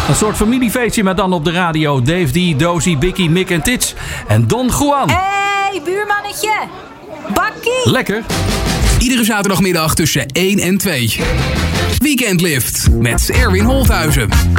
Een soort familiefeestje met dan op de radio Dave D, Dozy, Bikkie, Mick en Tits. En Don Juan. Hey, buurmannetje. Bakkie. Lekker. Iedere zaterdagmiddag tussen 1 en 2. Weekend Lift met Erwin Holthuizen.